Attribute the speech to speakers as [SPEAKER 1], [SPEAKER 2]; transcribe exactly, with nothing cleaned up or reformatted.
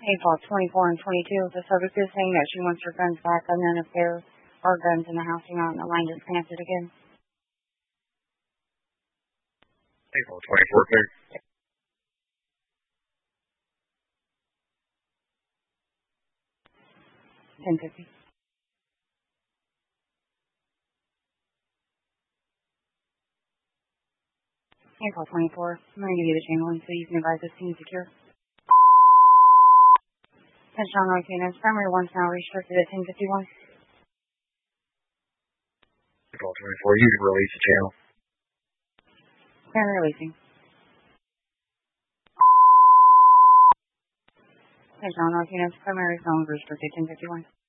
[SPEAKER 1] April twenty-four and twenty-two, the subject is saying that she wants her guns back, and then if there are guns in the house, you're not, and the line disconnected again.
[SPEAKER 2] April twenty-four, clear.
[SPEAKER 1] ten fifty. April twenty-four, I'm going to give you the chain one so you can advise this scene secure. Touchdown North Phoenix, primary one's now restricted at ten fifty-one.
[SPEAKER 2] April twenty-four, you can release the channel.
[SPEAKER 1] Clear releasing. Touchdown North Phoenix, primary phone restricted ten fifty-one.